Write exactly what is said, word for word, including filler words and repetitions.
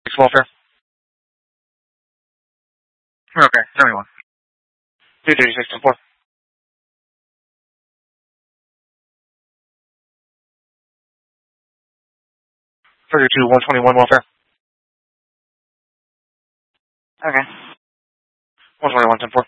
welfare. Okay, seventy-one. two thirty-six, ten four. thirty-two, one twenty-one, welfare. Okay. one twenty-one, ten four.